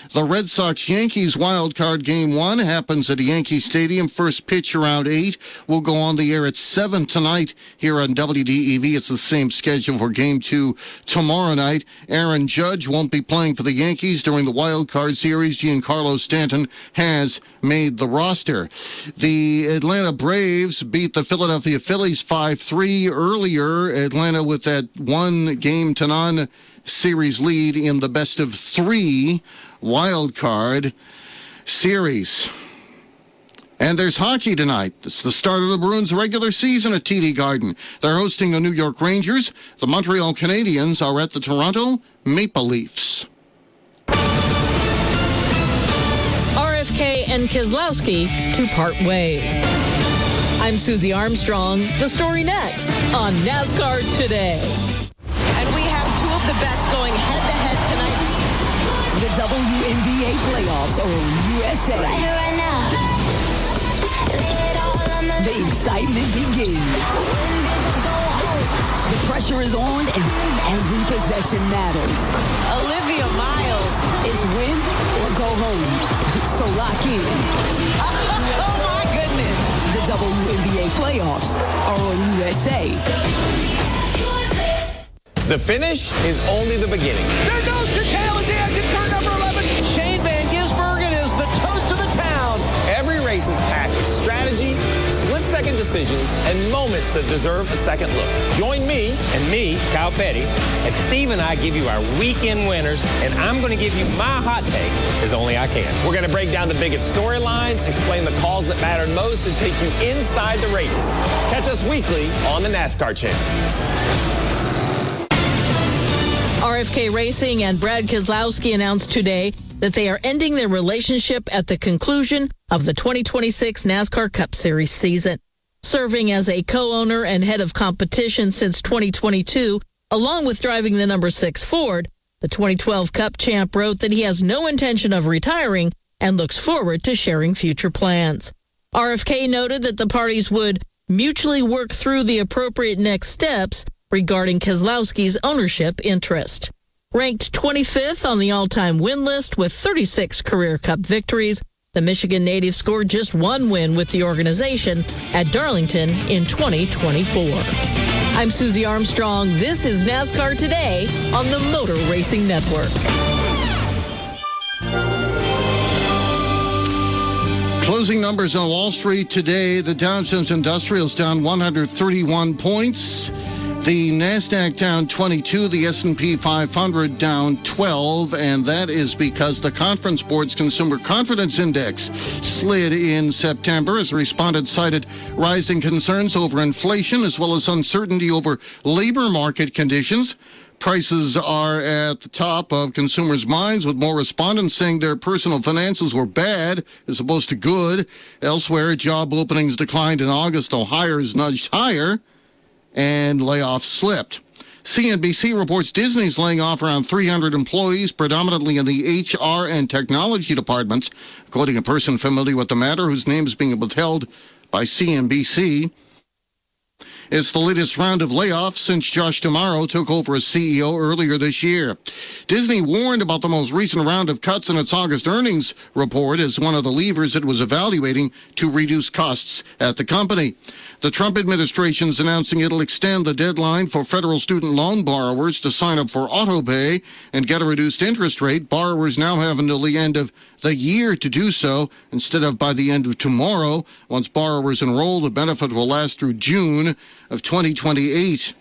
The Red Sox-Yankees wild card game 1 happens at Yankee Stadium. First pitch around 8. We'll go on the air at 7 tonight here on WDEV. It's the same schedule for game 2 tomorrow night. Aaron Judge won't be playing for the Yankees during the wild card series. Giancarlo Stanton has made the roster. The Atlanta Braves beat the Philadelphia Phillies 5-3 earlier. Atlanta with that 1-0 series lead in the best of 3 wild card series. And there's hockey tonight. It's the start of the Bruins' regular season at TD Garden. They're hosting the New York Rangers. The Montreal Canadiens are at the Toronto Maple Leafs. RFK and Keselowski to part ways. I'm Susie Armstrong. The story next on NASCAR Today. And we have 2 of the best going head-to-head tonight. The WNBA playoffs are on USA. Right here, right now. The excitement begins. The pressure is on and every possession matters. Olivia Miles. It's win or go home. So lock in. Oh, my goodness. The WNBA playoffs are on USA. The finish is only the beginning. There goes Chicale as he has in turn number 11. Shane Van Gisbergen is the toast of the town. Every race is packed with strategy, split-second decisions, and moments that deserve a second look. Join me and me, Kyle Petty, as Steve and I give you our weekend winners, and I'm going to give you my hot take as only I can. We're going to break down the biggest storylines, explain the calls that mattered most, and take you inside the race. Catch us weekly on the NASCAR Channel. RFK Racing and Brad Keselowski announced today that they are ending their relationship at the conclusion of the 2026 NASCAR Cup Series season. Serving as a co-owner and head of competition since 2022, along with driving the number 6 Ford, the 2012 Cup champ wrote that he has no intention of retiring and looks forward to sharing future plans. RFK noted that the parties would mutually work through the appropriate next steps regarding Keselowski's ownership interest. Ranked 25th on the all-time win list with 36 career Cup victories, the Michigan native scored just 1 win with the organization at Darlington in 2024. I'm Susie Armstrong. This is NASCAR Today on the Motor Racing Network. Closing numbers on Wall Street today. The Dow Jones Industrial is down 131 points. The NASDAQ down 22, the S&P 500 down 12, and that is because the Conference Board's Consumer Confidence Index slid in September as respondents cited rising concerns over inflation as well as uncertainty over labor market conditions. Prices are at the top of consumers' minds, with more respondents saying their personal finances were bad as opposed to good. Elsewhere, job openings declined in August, though hires nudged higher, and layoffs slipped. CNBC reports Disney's laying off around 300 employees, predominantly in the HR and technology departments, quoting a person familiar with the matter whose name is being withheld by CNBC. It's the latest round of layoffs since Josh D'Amaro took over as CEO earlier this year. Disney warned about the most recent round of cuts in its August earnings report as one of the levers it was evaluating to reduce costs at the company. The Trump administration is announcing it'll extend the deadline for federal student loan borrowers to sign up for autopay and get a reduced interest rate. Borrowers now have until the end of the year to do so instead of by the end of tomorrow. Once borrowers enroll, the benefit will last through June of 2028.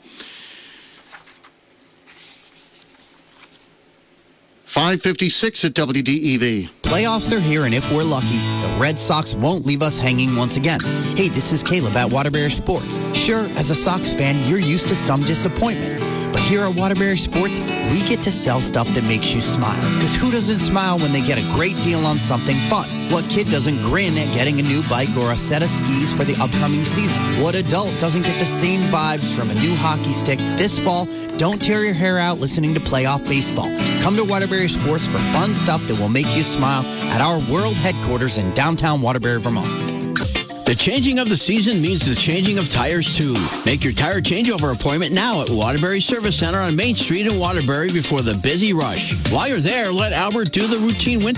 5:56 at WDEV. Playoffs are here, and if we're lucky, the Red Sox won't leave us hanging once again. Hey, this is Caleb at Waterbury Sports. Sure, as a Sox fan, you're used to some disappointment. But here at Waterbury Sports, we get to sell stuff that makes you smile. Because who doesn't smile when they get a great deal on something fun? What kid doesn't grin at getting a new bike or a set of skis for the upcoming season? What adult doesn't get the same vibes from a new hockey stick this fall? Don't tear your hair out listening to playoff baseball. Come to Waterbury Sports for fun stuff that will make you smile at our world headquarters in downtown Waterbury, Vermont. The changing of the season means the changing of tires, too. Make your tire changeover appointment now at Waterbury Service Center on Main Street in Waterbury before the busy rush. While you're there, let Albert do the routine winter